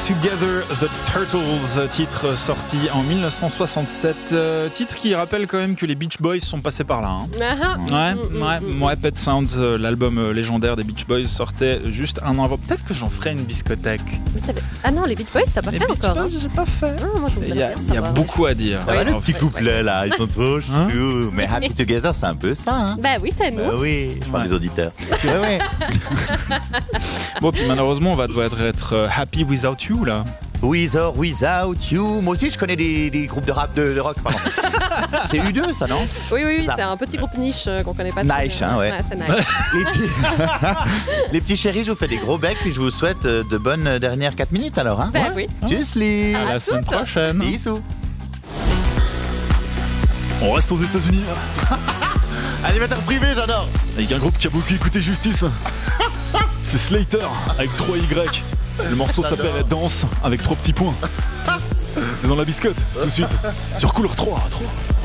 Together the Turtles, titre sorti en 1967, titre qui rappelle quand même que les Beach Boys sont passés par là. Ouais, Pet Sounds, l'album légendaire des Beach Boys sortait juste un an avant. Peut-être que j'en ferai une biscothèque. Ah non, les Beach Boys, ça n'a pas fait encore. Les Beach Boys, j'ai pas fait. Non, moi, Il y a beaucoup à dire. Ouais, le petit couplet là, ils sont trop choux. Mais Happy Together, c'est un peu ça. Hein. Bah oui, c'est nous. Oui, je parle des auditeurs. Ouais. Bon, puis malheureusement, on va devoir être Happy Without You là. With or Without You. Moi aussi, je connais des groupes de rap, de rock, pardon. C'est U2, ça, non? Oui, ça. C'est un petit groupe niche qu'on connaît pas. Nice, hein, ouais. C'est nice. Les petits chéris, je vous fais des gros becs, puis je vous souhaite de bonnes dernières 4 minutes alors. Hein? Bah oui. Tchuss, les. À la semaine prochaine. Bisous. On reste aux États-Unis. Animateur privé, j'adore. Avec un groupe qui a beaucoup écouté Justice. C'est Slater avec 3 Y. Le morceau s'appelle Danse avec 3 petits points. C'est dans la biscotte, tout de suite. Sur Couleur 3.